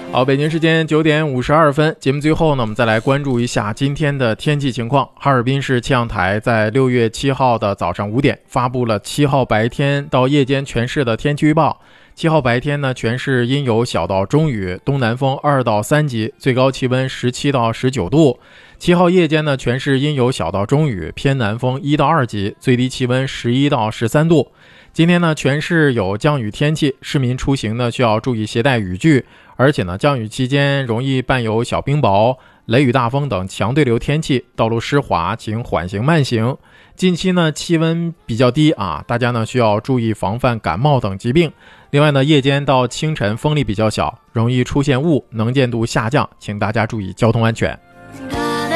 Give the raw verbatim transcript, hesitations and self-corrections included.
好，北京时间九点五十二分，节目最后呢，我们再来关注一下今天的天气情况。哈尔滨市气象台在六月七号的早上五点发布了七号白天到夜间全市的天气预报。七号白天呢，全市阴有小到中雨，东南风二到三级，最高气温十七到十九度。七号夜间呢，全市阴有小到中雨，偏南风一到二级，最低气温十一到十三度。今天呢，全市有降雨天气，市民出行呢需要注意携带雨具，而且呢，降雨期间容易伴有小冰雹、雷雨大风等强对流天气，道路湿滑，请缓行慢行。近期呢，气温比较低啊，大家呢需要注意防范感冒等疾病。另外呢，夜间到清晨风力比较小，容易出现雾，能见度下降，请大家注意交通安全。